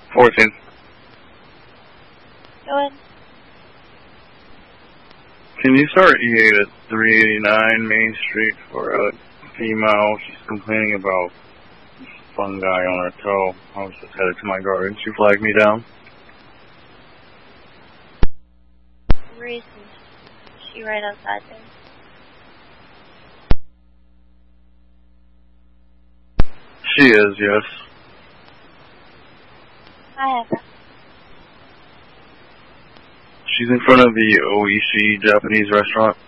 14. Go ahead. Can you start E8 at 389 Main Street for a female? She's complaining about fungi on her toe. I was just headed to my garden. She flagged me down. Reason. She right outside there. She is, yes. I have her. She's in front of the Oishi Japanese restaurant.